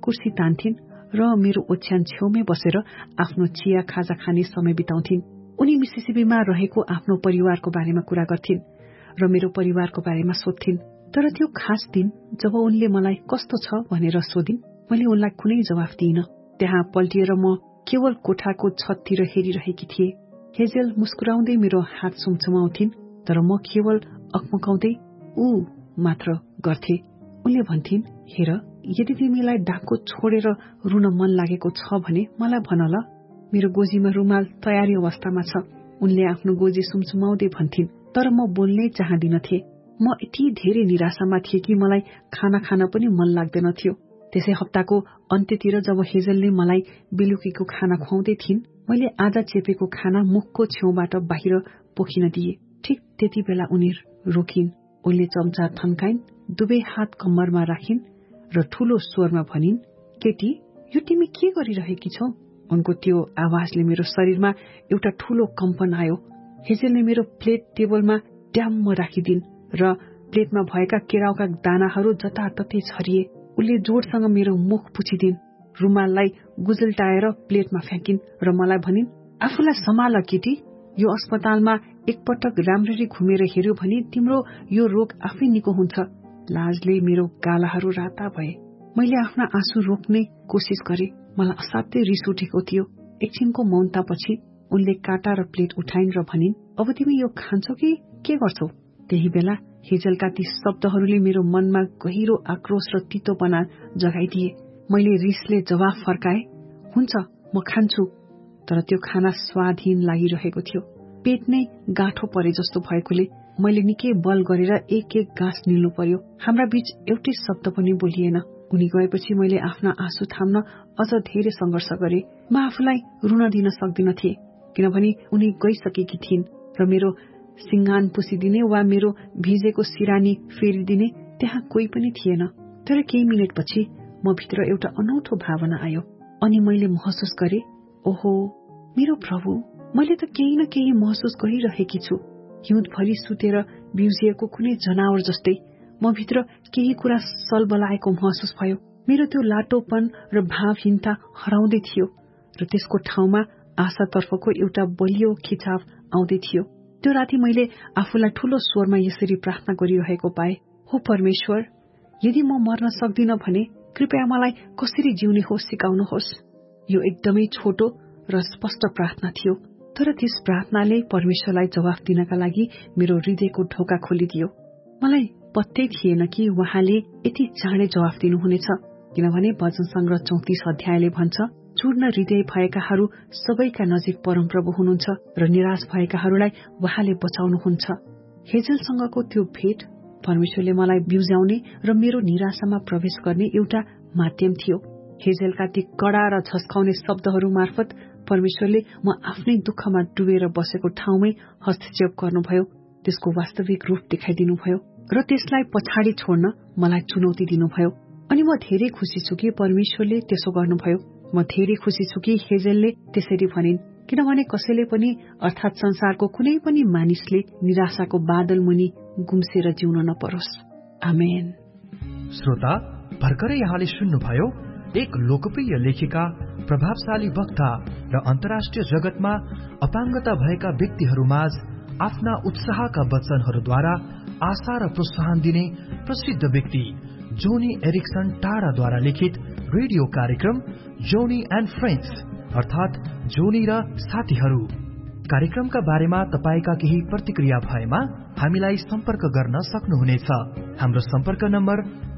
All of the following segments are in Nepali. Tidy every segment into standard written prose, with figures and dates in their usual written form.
कुर्सी तान्थिन् र मेरो ओछ्यान छेउमै बसेर आफ्नो चिया खाजा खाने समय बिताउँथिन्। उनी मिसिसिपीमा रहेको आफ्नो परिवारको बारेमा कुरा गर्थिन् र मेरो परिवारको बारेमा सोध्थिन्। तर त्यो खास दिन जब उनले मलाई कस्तो छ भनेर सोधिन्, मैले उनलाई कुनै जवाफ दिइन। त्यहाँ पल्टिएर म केवल कोठाको छततिर हेरिरहेकी थिए। हेजेल मुस्कुराउँदै मेरो हात सुमसुमाउँथिन्, तर म केवल अकमकाउँदै ऊ मात्र गर्थे। उनले भन्थिन्, हेर, यदि तिमीलाई डाको छोडेर रुन मन लागेको छ भने मलाई भन ल। मेरो गोजीमा रुमाल तयारी अवस्थामा छ। उनले आफ्नो गोजी सुमसुमाउँदै भन्थिन्, तर म बोल्नै चाहदिनथे। म यति धेरै निराशामा थिए कि मलाई खाना खान पनि मन लाग्दैन थियो। त्यसै हप्ताको अन्त्यतिर जब हेजलले मलाई बेलुकीको खाना खुवाउँदै थिइन्, मैले आधा चेपेको खाना मुखको छेउबाट बाहिर पोखिन दिए। ठिक त्यति बेला उनी रोकिन्। उनले चम्चा थन्काइन्, दुवै हात कम्मरमा राखिन् र ठूलो स्वरमा भनिन्, केटी, यो तिमी के गरिरहेकी छौ? उनको त्यो आवाजले मेरो शरीरमा एउटा ठूलो कम्पन आयो। हेजेलले मेरो प्लेट टेबलमा ड्याम्म राखिदिन् र प्लेटमा भएका केराउका दानाहरू जताततै छरिए। उनले जोडसँग मेरो मुख पुछिदिन्, रुमाललाई गुजल्टाएर प्लेटमा फ्याँकिन् र मलाई भनिन्, आफूलाई सम्हाल केटी, यो अस्पतालमा एकपटक राम्ररी घुमेर हेर्यो भने तिम्रो यो रोग आफै निको हुन्छ। लाजले मेरो गालाहरू राता भए। मैले आफ्ना आँसु रोक्ने कोसिस गरे। मलाई असाध्यै रिस उठेको थियो। एकछिनको मौनतापछि उनले काटा र प्लेट उठाइन् र भनिन्, अब तिमी यो खान्छौ कि के गर्छौ? त्यही बेला हेजलका ती शब्दहरूले मेरो मनमा गहिरो आक्रोश र तितोपना जगाइदिए। मैले रिसले जवाफ फर्काए, हुन्छ, म खान्छु। तर त्यो खाना स्वादहीन लागिरहेको थियो। पेट नै गाँठो परे जस्तो भएकोले मैले निकै बल गरेर एक एक गाँस निल्नु पर्यो। हाम्रा बीच एउटै शब्द पनि बोलिएन। उनी गएपछि मैले आफ्ना आँसु थाम्न अझ धेरै संघर्ष गरे। म आफूलाई रुन दिन सक्दिनथे, किनभने उनी गइसकेकी थिइन् र मेरो सिंगान पुसिदिने वा मेरो भिजेको सिरानी फेरिदिने त्यहाँ कोही पनि थिएन। तर केही मिनेटपछि म भित्र एउटा अनौठो भावना आयो अनि मैले महसुस गरे, ओहो मेरो प्रभु, मैले त केही न केही महसुस गरिरहेकी छु। हिउँदभरि सुतेर बिउजिएको कुनै जनावर जस्तै म भित्र केही कुरा सलबलाएको महसुस भयो। मेरो त्यो लाटोपन र भावहीनता हराउँदै थियो र त्यसको ठाउँमा आशातर्फको एउटा बलियो खिचाव आउँदै थियो। त्यो राति मैले आफूलाई ठूलो स्वरमा यसरी प्रार्थना गरिरहेको पाए, हो परमेश्वर, यदि म मर्न सक्दिन भने कृपया मलाई कसरी जिउने हो सिकाउनुहोस्। यो एकदमै छोटो र स्पष्ट प्रार्थना थियो, तर त्यस प्रार्थनाले परमेश्वरलाई जवाफ दिनका लागि मेरो हृदयको ढोका खोलिदियो। मलाई पत्तै थिएन कि उहाँले यति चाँडै जवाफ दिनुहुनेछ, किनभने वचन संग्रह 34 अध्यायले भन्छ, चूर्ण हृदय भएकाहरू सबैका नजिक परमप्रभु हुनुहुन्छ र निराश भएकाहरूलाई उहाँले बचाउनुहुन्छ। हेजलसँगको त्यो भेट परमेश्वरले मलाई बिउजाउने र मेरो निराशामा प्रवेश गर्ने एउटा माध्यम थियो। हेजलका ती कडा र झस्काउने शब्दहरू मार्फत परमेश्वरले म आफ्नै दुःखमा डुबेर बसेको ठाउँमै हस्तक्षेप गर्नुभयो, त्यसको वास्तविक रूप देखाइदिनुभयो र त्यसलाई पछाडि छोड्न मलाई चुनौती दिनुभयो। अनि म धेरै खुसी छु कि परमेश्वरले त्यसो गर्नुभयो। म धेरै खुसी छु कि हेजलले त्यसरी भनिन्, किनभने कसैले पनि अर्थात संसारको कुनै पनि मानिसले निराशाको बादल मुनि गुम्सेर जिउन नपरोस्। आमेन। श्रोता, भर्खरै यहाँले सुन्नुभयो एक लोकप्रिय लेखिका, प्रभावशाली वक्ता र अन्तर्राष्ट्रिय जगतमा अपाङ्गता भएका व्यक्तिहरूमाझ आफ्ना उत्साहका वचनहरूद्वारा आशा र प्रोत्साहन दिने प्रसिद्ध व्यक्ति जोनी एरिक्सन टाढाद्वारा लिखित रेडियो कार्यक्रम जोनी एन्ड फ्रेन्ड्स अर्थात जोनी र साथीहरू। कार्यक्रमका बारेमा तपाईका केही प्रतिक्रिया भएमा हामीलाई सम्पर्क गर्न सक्नुहुनेछ। हाम्रो सम्पर्क नम्बर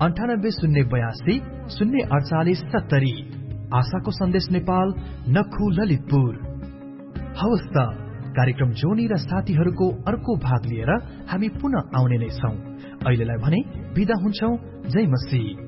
9802 048 70। आशाको सन्देश नेपाल, नखु, ललितपुर। हवस् त, कार्यक्रम जोनी र साथीहरूको अर्को भाग लिएर हामी पुनः आउने नै छौं। अहिलेलाई भने बिदा हुन्छौं। जय मसीह।